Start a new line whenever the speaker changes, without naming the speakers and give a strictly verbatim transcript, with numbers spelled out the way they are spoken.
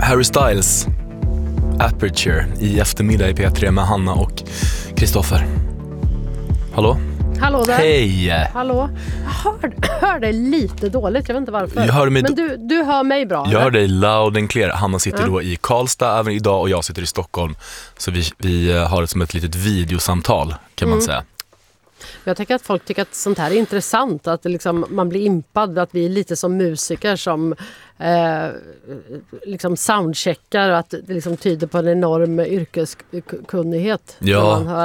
Harry Styles, Aperture, i eftermiddag i P tre med Hanna och Kristoffer. Hallå?
Hallå där.
Hej!
Hallå. Jag hör, hör dig lite dåligt, jag vet inte varför.
Jag hör mig
Men du, du hör mig bra.
Jag
eller?
hör dig loud and clear. Hanna sitter
Ja.
då i Karlstad även idag och jag sitter i Stockholm. Så vi, vi har det som ett litet videosamtal kan man
Mm.
säga.
Jag tycker att folk tycker att sånt här är intressant. Att det liksom, man blir impad. Att vi är lite som musiker som eh, liksom soundcheckar. Och att det liksom tyder på en enorm yrkeskunnighet.
Ja.
När man hör